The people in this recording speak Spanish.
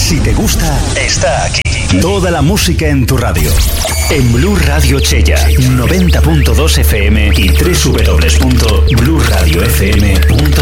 Si te gusta, está aquí. Toda la música en tu radio. En Blu Radio Chella, 90.2 FM y www.bluradiofm.com.